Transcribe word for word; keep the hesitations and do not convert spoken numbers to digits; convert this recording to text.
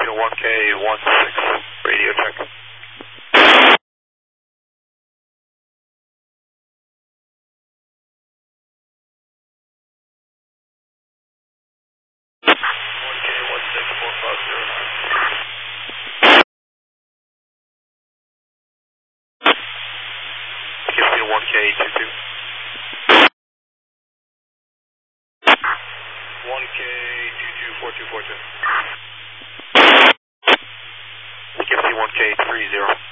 to one K one six, radio check. one K one six four five zero. Give me one K two two. one K two two four two four two. Give me one K three zero.